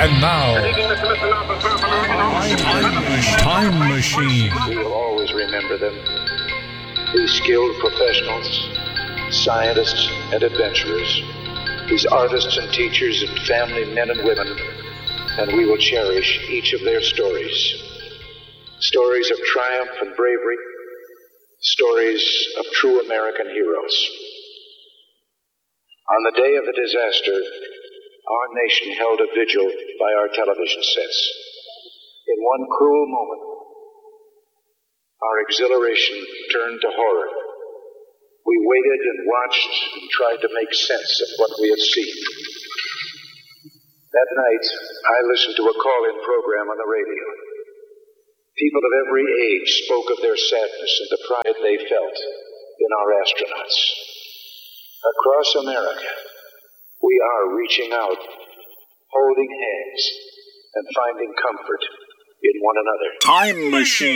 And now, Time Machine. We will always remember them. These skilled professionals, scientists and adventurers, these artists and teachers and family men and women, and we will cherish each of their stories. Stories of triumph and bravery, stories of true American heroes. On the day of the disaster, our nation held a vigil by our television sets. In one cruel moment, our exhilaration turned to horror. We waited and watched and tried to make sense of what we had seen. That night, I listened to a call-in program on the radio. People of every age spoke of their sadness and the pride they felt in our astronauts. Across America, we are reaching out, holding hands, and finding comfort in one another. Time Machine.